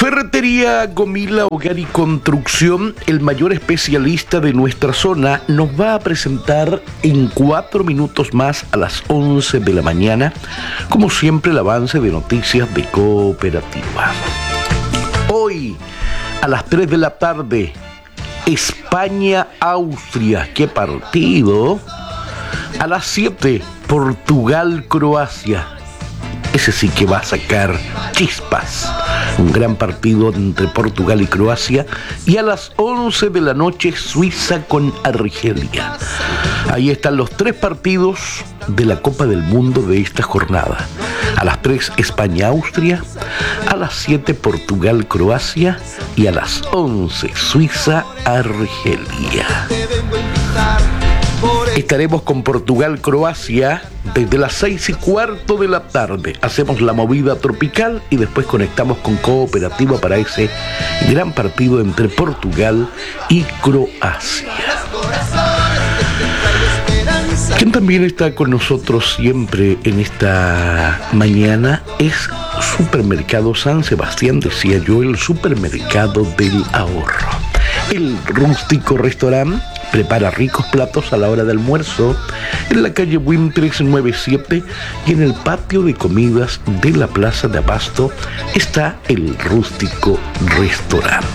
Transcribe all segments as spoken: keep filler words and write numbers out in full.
Ferretería Gomila Hogar y Construcción, el mayor especialista de nuestra zona, nos va a presentar en cuatro minutos más a las once de la mañana, como siempre, el avance de noticias de Cooperativa. Hoy, a las tres de la tarde, España-Austria. ¡Qué partido! A las siete, Portugal-Croacia. Ese sí que va a sacar chispas. Un gran partido entre Portugal y Croacia. Y a las once de la noche, Suiza con Argelia. Ahí están los tres partidos de la Copa del Mundo de esta jornada. A las tres, España-Austria. A las siete, Portugal-Croacia. Y a las once, Suiza-Argelia. Estaremos con Portugal-Croacia desde las seis y cuarto de la tarde. Hacemos la movida tropical y después conectamos con Cooperativa para ese gran partido entre Portugal y Croacia. Quien también está con nosotros siempre en esta mañana es Supermercado San Sebastián, decía yo, el supermercado del ahorro. El rústico restaurante prepara ricos platos a la hora de almuerzo en la calle Wim trescientos noventa y siete, y en el patio de comidas de la Plaza de Abasto está el rústico restaurante.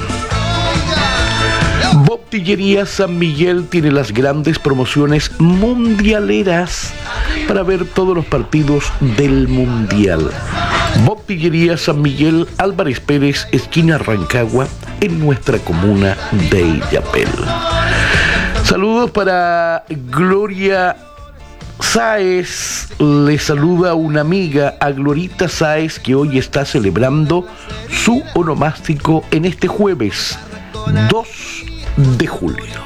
Botillería San Miguel tiene las grandes promociones mundialeras para ver todos los partidos del Mundial. Botillería San Miguel, Álvarez Pérez, esquina Rancagua, en nuestra comuna de Illapel. Saludos para Gloria Sáez. Le saluda una amiga, a Glorita Sáez, que hoy está celebrando su onomástico en este jueves dos de julio.